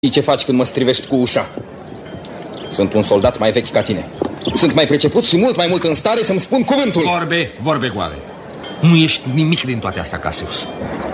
Ce faci când mă strivești cu ușa? Sunt un soldat mai vechi ca tine. Sunt mai priceput și mult mai mult în stare să-mi spun cuvântul. Vorbe goale. Nu ești nimic din toate astea, Cassius.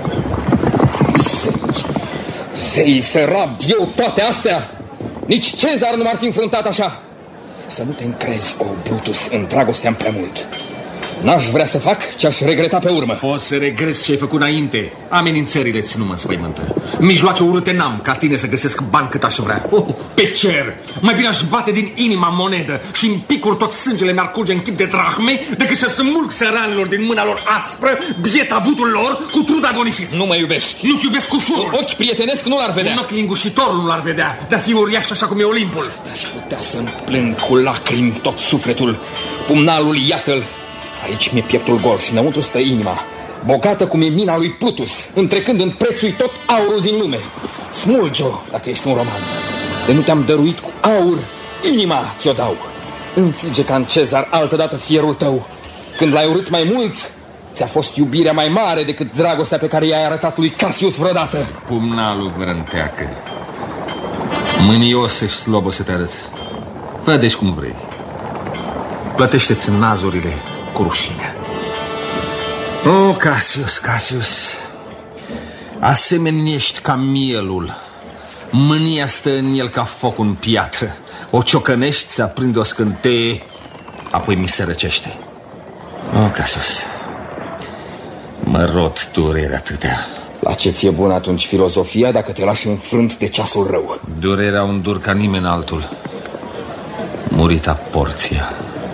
Zei, să rab eu toate astea? Nici Cezar nu m-ar fi înfruntat așa. Să nu te încrezi, o Brutus, în dragostea prea mult. N-aș vrea să fac ce-aș regreta pe urmă. Poți să regrezi ce ai făcut înainte. Amenințările-ți nu mă înspăimântă. Mijloace urâte n-am ca tine să găsesc bani cât aș vrea. Pe cer. Mai bine aș bate din inima monedă și în picuri tot sângele mi-ar curge în chip de drahme decât să smulg țăranilor din mâna lor aspră biet avutul lor cu trud agonisit. Nu mă iubești. Nu-ți iubesc cu surul. Ochi prietenesc nu l-ar vedea. Un ochi lingușitor nu l-ar vedea, dar fi uriaș așa cum e Olimpul. Aș putea să-mi plâng cu lacrimi tot sufletul. Pumnalul, iată-l. Aici mi-e pieptul gol și înăuntru stă inima, bogată cum e mina lui Plutus, întrecând în prețul tot aurul din lume. Smulge-o dacă ești un roman. De nu te-am dăruit cu aur, inima ți-o dau. Înfige ca în Cezar altădată fierul tău. Când l-ai urât mai mult, ți-a fost iubirea mai mare decât dragostea pe care i-ai arătat lui Cassius vreodată. Pumnalul vrânteacă. Mânios și slobă să te arăți. Fă deci cum vrei. Plătește-ți nazurile cu rușinea. O, Cassius, asemenea ești ca mielul. Mânia stă în el ca foc în piatră. O ciocănești, se aprinde o scânteie, apoi mi se răcește. O, Cassius, mă rot durere atâtea. La ce ți-e bun atunci filozofia dacă te lași înfrânt de ceasul rău? Durerea un dur ca nimeni altul. Murita Porția.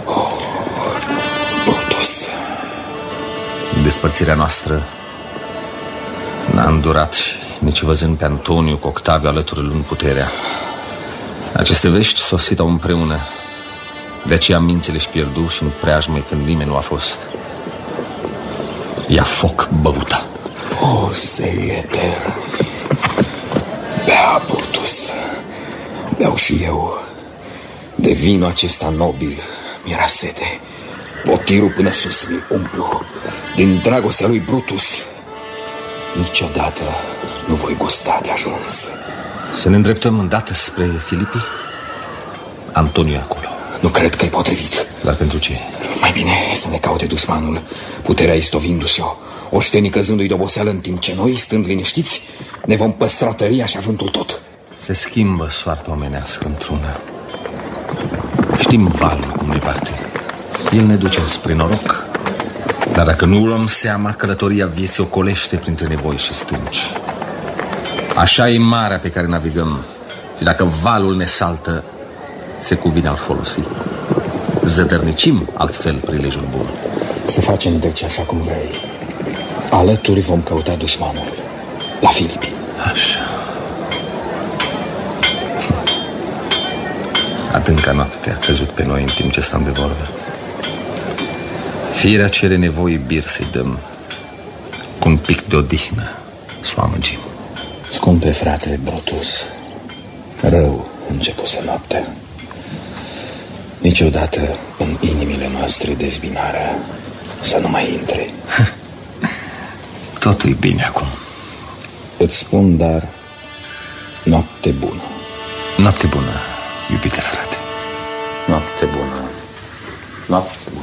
Brutus. Despărțirea noastră n-a îndurat nici văzând pe Antoniu cu Octaviu alături luând puterea. Aceste vești sositau împreună. De aceea mințile-și pierdu și în preajmă când nimeni nu a fost. Ia foc băuta. O, zei etern. Bea, Brutus. Beau și eu. De vinul acesta nobil mi-era sete. Potirul până sus mi-l umplu. Din dragostea lui Brutus niciodată nu voi gusta de ajuns. Să ne îndreptăm îndată spre Filipi? Antoniu e acolo. Nu cred că e potrivit. Dar pentru ce? Mai bine să ne caute dușmanul, puterea istovindu-și-o, oștenii căzându-i de oboseală, în timp ce noi, stând liniștiți, ne vom păstra tăria și avântul tot. Se schimbă soarta omenească într-una. Știm valul cum ne bate. El ne duce spre noroc. Dar dacă nu luăm seama, călătoria vieții ocolește printre nevoi și stânci. Așa e marea pe care navigăm. Și dacă valul ne saltă, se cuvine al folosi. Zădărnicim altfel prilejul bun. Să facem deci așa cum vrei. Alături vom căuta dușmanul, la Filipi. Așa. Adânca noapte a căzut pe noi în timp ce stăm de vorbă. Firea cere nevoi bir să-i dăm. Cu un pic de odihnă să o amăgim. Scumpe frate Brutus, rău începuse noaptea. Niciodată în inimile noastre dezbinarea să nu mai intre. Totul e bine acum. Îți spun, dar noapte bună. Noapte bună, iubite frate. Noapte bună. Noapte bună.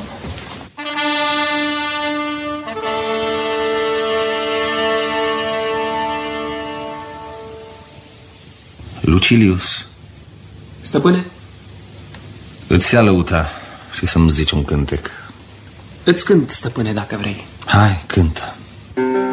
Lucilius. Stăpâne? Îți ia lăuta și să-mi zici un cântec. Îți cânt, stăpâne, dacă vrei. Hai, cântă.